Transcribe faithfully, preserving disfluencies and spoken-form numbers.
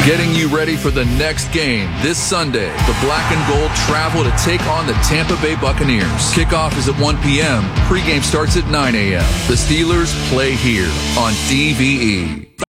Getting you ready for the next game this Sunday. The Black and Gold travel to take on the Tampa Bay Buccaneers. Kickoff is at one p.m. Pregame starts at nine a.m. The Steelers play here on D V E.